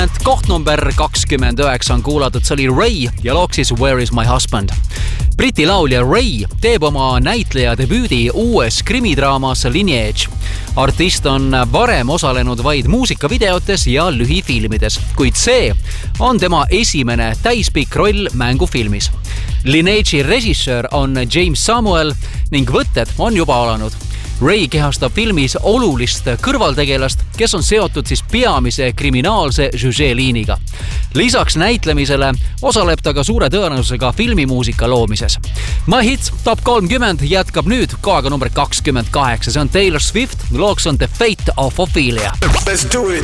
Koht number 29 on kuulatud, see oli Ray ja look siis Where is my husband. Briti laulja Ray teeb oma näitleja debüüdi uues krimidraamas Lineage. Artist on varem osalenud vaid muusikavideotes ja lühifilmides, kuid see on tema esimene täispikk roll mängufilmis. Lineage'i režissöör on James Samuel ning võtted on juba alanud. Ray kehastab filmis olulist kõrvaltegelast, kes on seotud siis peamise kriminaalse žüžeeliiniga. Lisaks näitlemisele osaleb ta ka suure tõenäosusega filmimuusika loomises. My Hits Top 30 jätkab nüüd kohaga number 28. See on Taylor Swift, looks on The Fate of Ophelia. Let's do it.